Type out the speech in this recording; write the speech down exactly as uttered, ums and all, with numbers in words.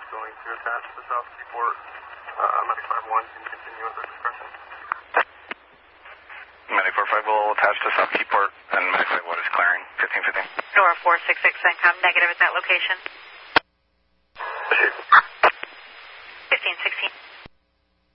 going to attach to South Keyport. Uh, Medic five one can continue at their discretion. Medic four five will attach to South Keyport, and Medic five one is clearing, fifteen fifteen. Nora four six six, CENTCOM, negative at that location.